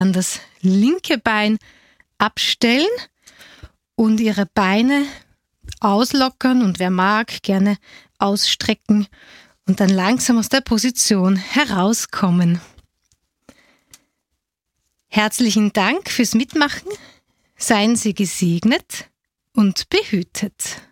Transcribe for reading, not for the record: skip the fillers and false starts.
dann das linke Bein abstellen und Ihre Beine auslockern und wer mag, gerne ausstrecken und dann langsam aus der Position herauskommen. Herzlichen Dank fürs Mitmachen. Seien Sie gesegnet und behütet.